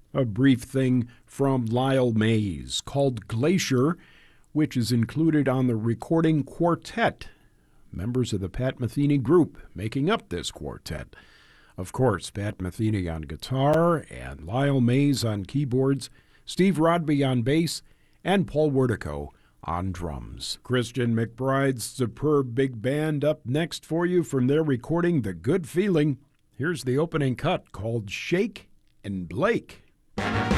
a brief thing from Lyle Mays called Glacier, which is included on the recording Quartet, members of the Pat Metheny Group making up this quartet. Of course, Pat Metheny on guitar and Lyle Mays on keyboards, Steve Rodby on bass, and Paul Wertico on drums. Christian McBride's superb big band up next for you from their recording The Good Feeling. Here's the opening cut called Shake and Blake.